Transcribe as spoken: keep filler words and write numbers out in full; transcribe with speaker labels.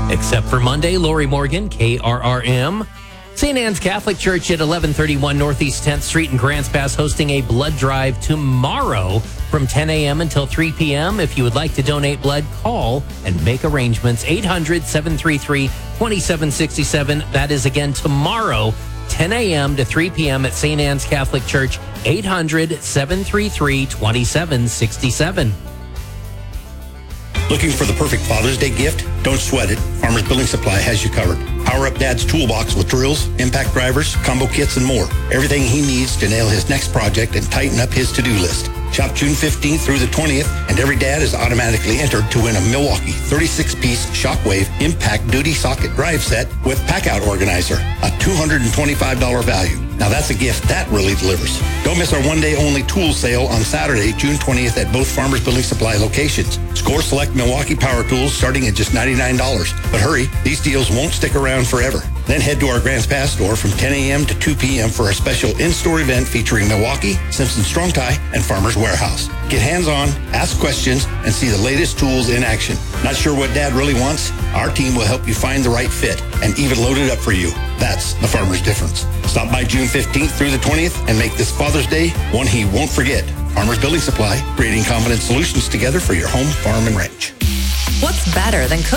Speaker 1: Except for Monday, Lori Morgan, K R R M. Saint Anne's Catholic Church at eleven thirty-one Northeast tenth Street in Grants Pass hosting a blood drive tomorrow from ten a.m. until three p.m. If you would like to donate blood, call and make arrangements. eight hundred, seven three three, two seven six seven. That is again tomorrow, ten a.m. to three p.m. at Saint Anne's Catholic Church, eight hundred, seven three three, two seven six seven.
Speaker 2: Looking for the perfect Father's Day gift? Don't sweat it. Farmers Building Supply has you covered. Power up Dad's toolbox with drills, impact drivers, combo kits, and more. Everything he needs to nail his next project and tighten up his to-do list. Shop June fifteenth through the twentieth, and every dad is automatically entered to win a Milwaukee thirty-six piece Shockwave Impact Duty Socket Drive Set with Packout Organizer, a two hundred twenty-five dollars value. Now that's a gift that really delivers. Don't miss our one-day-only tool sale on Saturday, June twentieth at both Farmers Building Supply locations. Score select Milwaukee power tools starting at just ninety-nine dollars. But hurry, these deals won't stick around forever. Then head to our Grants Pass store from ten a.m. to two p.m. for a special in-store event featuring Milwaukee, Simpson Strong Tie, and Farmers Warehouse. Get hands-on, ask questions, and see the latest tools in action. Not sure what Dad really wants? Our team will help you find the right fit and even load it up for you. That's the Farmer's difference. Stop by June fifteenth through the twentieth and make this Father's Day one he won't forget. Farmers Building Supply, creating confident solutions together for your home, farm, and ranch.
Speaker 3: What's better than cooking?